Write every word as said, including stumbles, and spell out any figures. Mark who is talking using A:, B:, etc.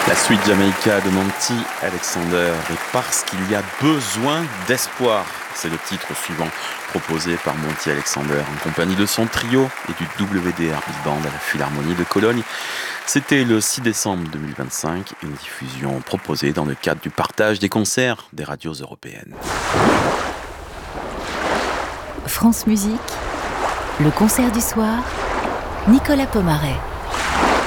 A: La suite Jamaica de Monty Alexander, et parce qu'il y a besoin d'espoir. C'est le titre suivant proposé par Monty Alexander en compagnie de son trio et du W D R Big Band à la Philharmonie de Cologne. C'était le six décembre deux mille vingt-cinq, une diffusion proposée dans le cadre du partage des concerts des radios européennes.
B: France Musique, le concert du soir, Nicolas Pomaret.